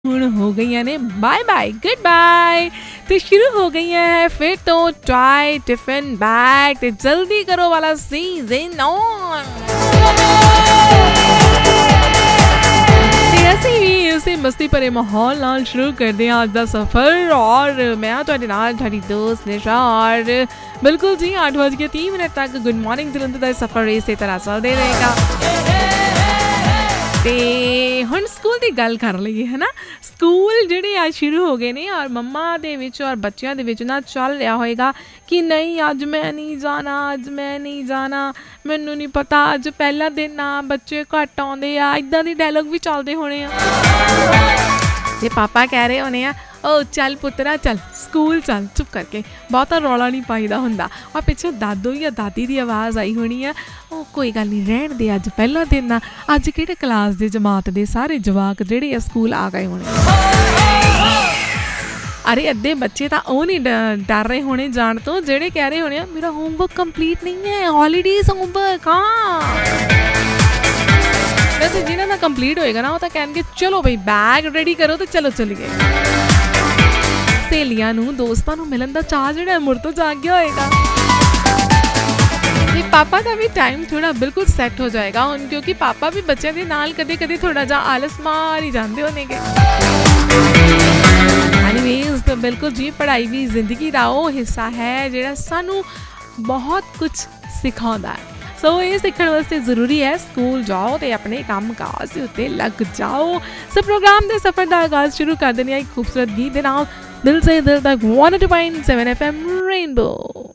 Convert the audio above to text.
ਹੁਣ ਹੋ ਗਈਆਂ ਨੇ ਬਾਏ ਬਾਏ ਗੁੱਡ ਬਾਏ ਤੇ ਸ਼ੁਰੂ ਹੋ ਗਈਆਂ ਹੈ ਫਿਰ ਤੋਂ ਟਰਾਈ ਟਿਫਨ ਬੈਗ ਤੇ ਜਲਦੀ ਕਰੋ ਵਾਲਾ ਸੀਜ਼ਨ ਔਨ ਅਸੀਂ ਵੀ ਇਸੇ ਮਸਤੀ ਭਰੇ ਮਾਹੌਲ ਨਾਲ ਸ਼ੁਰੂ ਕਰਦੇ ਹਾਂ ਅੱਜ ਦਾ ਸਫ਼ਰ ਔਰ ਮੈਂ ਤੁਹਾਡੇ ਨਾਲ ਤੁਹਾਡੀ ਦੋਸਤ ਨਿਸ਼ਾ ਔਰ ਬਿਲਕੁਲ ਜੀ 8:03 ਤੱਕ ਗੁੱਡ ਮਾਰਨਿੰਗ ਜਲੰਧਰ ਦਾ ਸਫ਼ਰ ਇਸੇ ਤਰ੍ਹਾਂ ਚੱਲਦੇ ਰਹੇਗਾ ਤੇ ਹੁਣ ਸਕੂਲ ਦੀ ਗੱਲ ਕਰ ਲਈਏ ਹੈ ਨਾ ਸਕੂਲ ਜਿਹੜੇ ਅੱਜ ਸ਼ੁਰੂ ਹੋ ਗਏ ਨੇ ਔਰ ਮੰਮਾ ਦੇ ਵਿੱਚ ਔਰ ਬੱਚਿਆਂ ਦੇ ਵਿੱਚ ਨਾ ਚੱਲ ਰਿਹਾ ਹੋਏਗਾ ਕਿ ਨਹੀਂ ਅੱਜ ਮੈਂ ਨਹੀਂ ਜਾਣਾ ਮੈਨੂੰ ਨਹੀਂ ਪਤਾ ਅੱਜ ਪਹਿਲਾ ਦਿਨ ਆ ਬੱਚੇ ਘੱਟ ਆਉਂਦੇ ਆ ਇੱਦਾਂ ਦੀ ਡਾਇਲੌਗ ਵੀ ਚੱਲਦੇ ਹੋਣੇ ਆ ਤੇ ਪਾਪਾ ਕਹਿ ਰਹੇ ਹੋਣੇ ਆ ਓ ਚੱਲ ਪੁੱਤਰਾ ਚੱਲ ਸਕੂਲ ਚੱਲ ਚੁੱਪ ਕਰਕੇ ਬਹੁਤਾ ਰੌਲਾ ਨਹੀਂ ਪਾਈਦਾ ਹੁੰਦਾ ਔਰ ਪਿੱਛੇ ਦਾਦੂ ਜਾਂ ਦਾਦੀ ਦੀ ਆਵਾਜ਼ ਆਈ ਹੋਣੀ ਆ ਉਹ ਕੋਈ ਗੱਲ ਨਹੀਂ ਰਹਿਣ ਦੇ ਅੱਜ ਪਹਿਲਾ ਦਿਨ ਆ ਅੱਜ ਕਿਹੜੇ ਕਲਾਸ ਦੇ ਜਮਾਤ ਦੇ ਸਾਰੇ ਜਵਾਕ ਜਿਹੜੇ ਆ ਸਕੂਲ ਆ ਗਏ ਹੋਣੇ ਅਰੇ ਅੱਧੇ ਬੱਚੇ ਤਾਂ ਉਹ ਨਹੀਂ ਡਰ ਰਹੇ ਹੋਣੇ ਜਾਣ ਤੋਂ ਜਿਹੜੇ ਕਹਿ ਰਹੇ ਹੋਣੇ ਆ ਮੇਰਾ ਹੋਮਵਰਕ ਕੰਪਲੀਟ ਨਹੀਂ ਹੈ ਹੌਲੀਡੇਜ਼ ਹੋਮਵਰਕ ਹਾਂ ਵੈਸੇ ਜਿਹਨਾਂ ਦਾ ਕੰਪਲੀਟ ਹੋਏਗਾ ਨਾ ਉਹ ਤਾਂ ਕਹਿਣਗੇ ਚਲੋ ਬਈ ਬੈਗ ਰੈਡੀ ਕਰੋ ਤੇ ਚਲੋ ਚਲੀਏ ਸਹੇਲੀਆਂ ਨੂੰ ਦੋਸਤਾਂ ਨੂੰ ਮਿਲਣ ਦਾ ਚਾਅ ਜਿਹੜਾ ਮੁੜ ਤੋਂ ਜਾਗ ਗਿਆ ਹੋਏਗਾ ਤੇ ਪਾਪਾ ਦਾ ਵੀ ਟਾਈਮ ਥੋੜਾ ਬਿਲਕੁਲ ਸੈੱਟ ਹੋ ਜਾਏਗਾ ਹੁਣ ਕਿਉਂਕਿ ਪਾਪਾ ਵੀ ਬੱਚਿਆਂ ਦੇ ਨਾਲ ਕਦੇ ਕਦੇ ਥੋੜਾ ਜਿਹਾ ਆਲਸ ਮਾਰ ਹੀ ਜਾਂਦੇ ਹੋਣਗੇ ਐਨੀਵੇਜ਼ ਤਾਂ ਬਿਲਕੁਲ ਜੀ ਪੜ੍ਹਾਈ ਵੀ ਜ਼ਿੰਦਗੀ ਦਾ ਉਹ ਹਿੱਸਾ ਹੈ ਜਿਹੜਾ ਸਾਨੂੰ ਬਹੁਤ ਕੁਝ ਸਿਖਾਉਂਦਾ ਹੈ ਸੋ ਇਹ ਸਿੱਖਣ ਵਾਸਤੇ ਜ਼ਰੂਰੀ ਹੈ ਸਕੂਲ ਜਾਓ ਤੇ ਆਪਣੇ ਕੰਮ ਕਾਜ ਦੇ ਉੱਤੇ ਲੱਗ ਜਾਓ ਸੋ ਪ੍ਰੋਗਰਾਮ ਦੇ ਸਫ਼ਰ ਦਾ ਆਗਾਜ਼ ਸ਼ੁਰੂ ਕਰ ਦਿੰਦੇ ਹਾਂ ਇੱਕ ਖੂਬਸੂਰਤ ਗੀਤ ਦੇ ਨਾਲ ਦਿਲ ਸੇ ਦਿਲ ਤੱਕ 102.7 FM ਰੇਨਬੋ